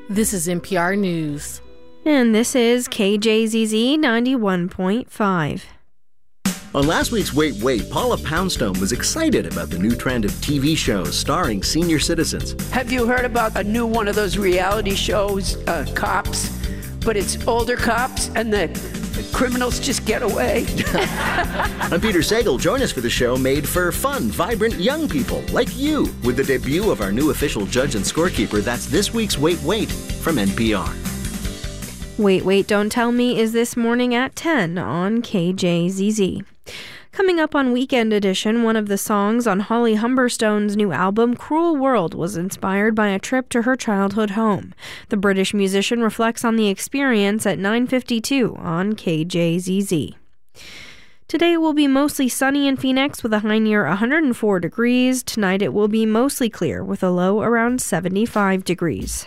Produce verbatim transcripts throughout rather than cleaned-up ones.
This is N P R News. And this is K J Z Z ninety-one point five. On last week's Wait, Wait, Paula Poundstone was excited about the new trend of T V shows starring senior citizens. Have you heard about a new one of those reality shows, uh, Cops? But it's older cops and the criminals just get away. I'm Peter Sagal. Join us for the show made for fun, vibrant young people like you with the debut of our new official judge and scorekeeper. That's this week's Wait, Wait from N P R. Wait, Wait, Don't Tell Me is this morning at ten on K J Z Z. Coming up on Weekend Edition, one of the songs on Holly Humberstone's new album, Cruel World, was inspired by a trip to her childhood home. The British musician reflects on the experience at nine fifty-two on K J Z Z. Today it will be mostly sunny in Phoenix with a high near one hundred four degrees. Tonight it will be mostly clear with a low around seventy-five degrees.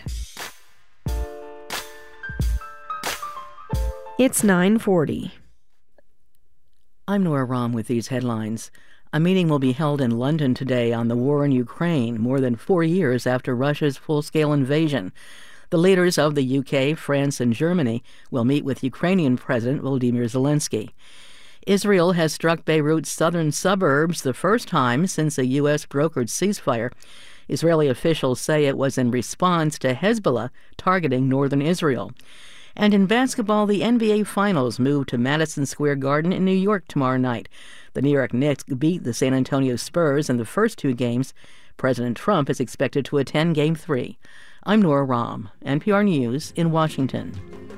It's nine forty. I'm Nora Rahm with these headlines. A meeting will be held in London today on the war in Ukraine, more than four years after Russia's full-scale invasion. The leaders of the U K, France, and Germany will meet with Ukrainian President Volodymyr Zelensky. Israel has struck Beirut's southern suburbs the first time since a U S brokered ceasefire. Israeli officials say it was in response to Hezbollah targeting northern Israel. And in basketball, the N B A Finals move to Madison Square Garden in New York tomorrow night. The New York Knicks beat the San Antonio Spurs in the first two games. President Trump is expected to attend Game three. I'm Nora Rahm, N P R News in Washington.